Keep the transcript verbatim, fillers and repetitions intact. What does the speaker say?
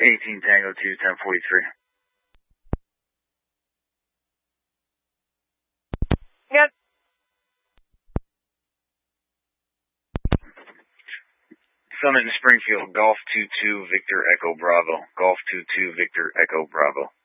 eighteen Tango two, ten forty-three. Yep. Summit in Springfield, Golf two two, Victor Echo Bravo. Golf two two, Victor Echo Bravo.